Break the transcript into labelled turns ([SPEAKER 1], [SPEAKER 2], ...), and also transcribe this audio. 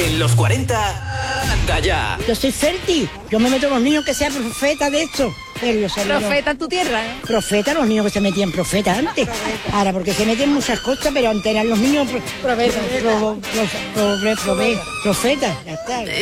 [SPEAKER 1] En los 40, anda ya.
[SPEAKER 2] Yo soy fértil. Yo me meto con los niños que sean profetas de esto.
[SPEAKER 3] Profeta en tu tierra, ¿eh?
[SPEAKER 2] Profeta, los niños que se metían profetas antes. Ahora, porque se meten muchas cosas, pero antes eran los niños profetas. Ya está.